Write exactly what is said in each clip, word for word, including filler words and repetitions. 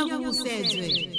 Nyavusedwe.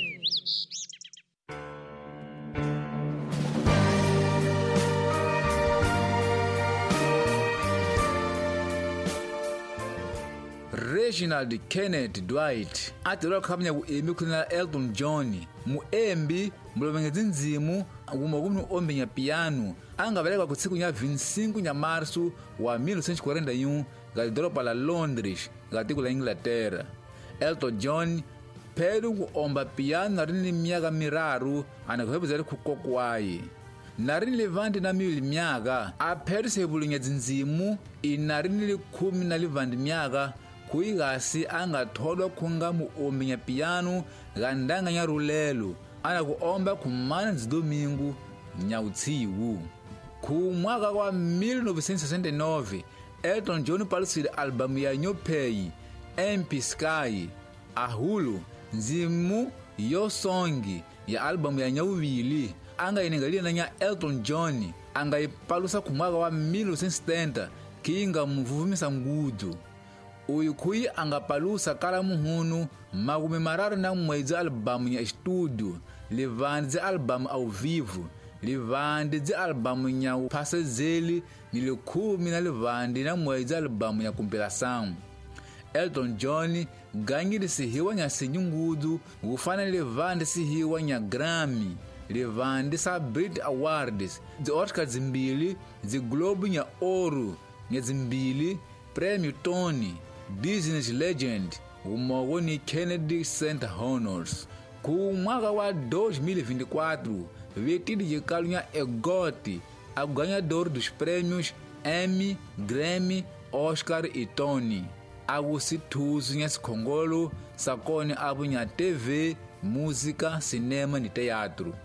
Reginald Kenneth Dwight atero khamnya ku emi kuna Elton John muembi mulomengedzi nzimu uma kumno ombenya piano angaveleka ku tsiku nya vinte e cinco nya março wa mil novecentos e quarenta e um ga doropa la Londres ga tiko la Inglaterra. Elton John peru ku omba piano narini miaka miraru anakuhebuzari ku kokwayi narini levante na mili miaka aperu sebulunya nzimu inarini likhumi na livandi miaka kuigasi angatholwa khunga mu ombenya piano gandanga nya rulelo ana kuomba kumana nzidomingu nyautsiwu ku mwaka wa mil novecentos e sessenta e nove Elton John palusile albamu ya nyopeyi Empty Sky ahulu nzimu yo songi ya albamu ya nyawili anga iningalina nya Elton John anga ipalusa ku mwaka wa mil novecentos e setenta kinga muvuvumisa ngudu uyu kuyi angapalusa kala muhunu makumi mararu na mwezi albamu ya studio livandi zi albamu au vivo livandi zi albamu nya upasezeli ni likhumi na livandi na mwezi albamu ya kumpilasamu. Elton John ganyiri sihiwa nya sinyungudu ufana livandi sihiwa nya Grammy livandi sa Brit Awards zi Oscar zimbili zi Globe nya Ouro nya zimbili Prêmio Tony Business Legend umogo ni Kennedy Center Honors. Ku mwaka wa dois mil e vinte e quatro vetidi jikalu nya EGOT a ganhador dos prêmios Emmy, Grammy, Oscar e Tony agusituzu nya sikhongolo sakone abu nya T V, música, cinema ni teatro.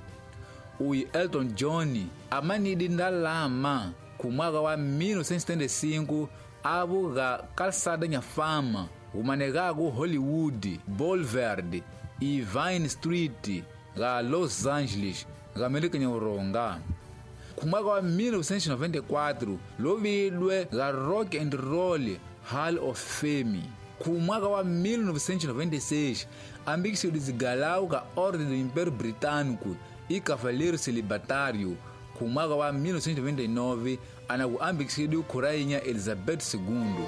Uyi Elton John amanidi ndalama ku mwaka wa mil novecentos e setenta e cinco abu ga kalsada nya fama umanegago Hollywood Boulevard e Vine Street ga Los Angeles ga Amerika nya uronga. Ku mwaka wa mil novecentos e noventa e quatro lovidwe ga Rock and Roll Hall of Fame. Ku mwaka wa mil novecentos e noventa e seis ambikishidu zigalau ga Ordem do Império Britânico e Cavaleiro Celibatário. Ku mwaka wa mil novecentos e noventa e nove anaku ambikishidu ku Rainha Elizabeth segundo.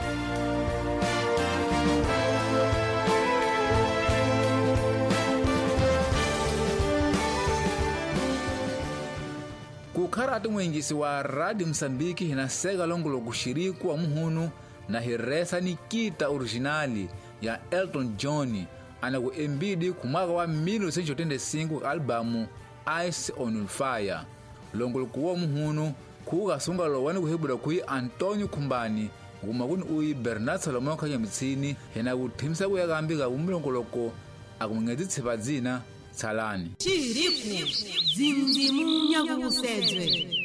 Kukharatu mwengisi wa Radio Msambiki hinasega longo kushiriku wa muhunu na hiresa ni kita originali ya Elton John anaku embidi ku mwaka wa mil novecentos e oitenta e cinco albamu Ice on Fire. Longo kuwa muhunu kuga sunga lo wani kuhibura kui Antonio Kumbani umakuni uyi Bernard Salomon kanya mitsini hena kutimisa kuya kambiga umlongoloko akumengezi tsibadzina tsalani Chiriku Zinzimu Nyavusedwe.